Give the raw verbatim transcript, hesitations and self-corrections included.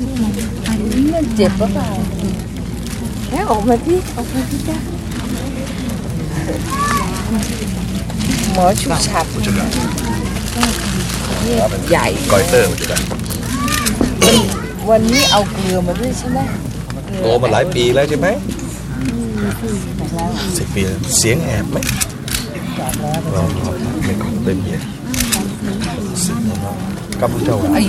มันเจ็บปะเปล่าแค่ออกมาที่ออกมาที่จ้าหมอชุบฉับใหญ่กอยเตอร์มันจะได้วันนี้เอาเกลือมาด้วยใช่ไหมโตมาหลายปีแล้วใช่ไหมสิบปีเสียงแอบไหมเราไม่คงเต็มเยอะกับเจ้า